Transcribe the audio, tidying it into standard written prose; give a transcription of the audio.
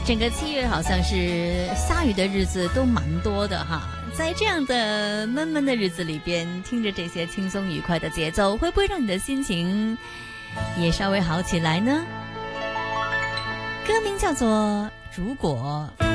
整个7月好像是下雨的日子都蛮多的哈，在这样的闷闷的日子里边，听着这些轻松愉快的节奏，会不会让你的心情也稍微好起来呢？歌名叫做《如果》。